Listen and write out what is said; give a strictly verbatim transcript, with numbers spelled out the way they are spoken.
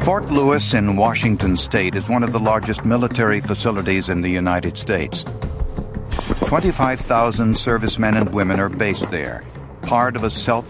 Fort Lewis in Washington State is one of the largest military facilities in the United States. twenty-five thousand servicemen and women are based there, part of a self